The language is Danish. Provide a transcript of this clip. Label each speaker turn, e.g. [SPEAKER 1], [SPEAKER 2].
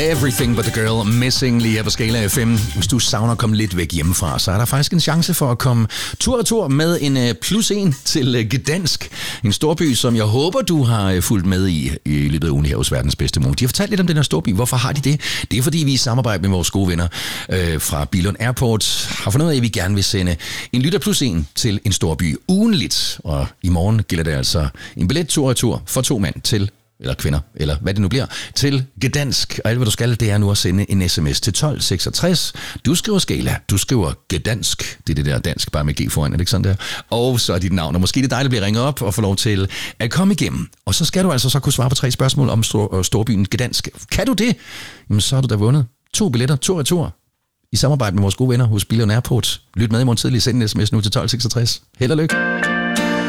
[SPEAKER 1] Everything but the girl missing lige her på Skala FM. Hvis du savner at komme lidt væk hjemmefra, så er der faktisk en chance for at komme tur med en +1 til Gdansk. En storby, som jeg håber, du har fulgt med i løbet af ugen her hos Verdens Bedste Mor. De har fortalt lidt om den her storby. Hvorfor har de det? Det er fordi, vi i samarbejde med vores gode venner fra Billund Airport har fundet ud af, at vi gerne vil sende en lytter +1 til en storby ugenligt. Og i morgen gælder det altså en billet tur for 2 mand til eller kvinder, eller hvad det nu bliver, til Gdansk. Og alt, hvad du skal, det er nu at sende en sms til 1266. Du skriver Skala, du skriver Gdansk. Det er det der dansk, bare med G foran, er det ikke sådan der? Og så er dit navn, og måske det er dig, der bliver ringet op og får lov til at komme igennem. Og så skal du altså så kunne svare på 3 spørgsmål om storbyen Gdansk. Kan du det? Jamen, så har du da vundet 2 billetter, tur i samarbejde med vores gode venner hos Billund Airport. Lyt med i morgen tidlig, send en sms nu til 1266. Held og lykke.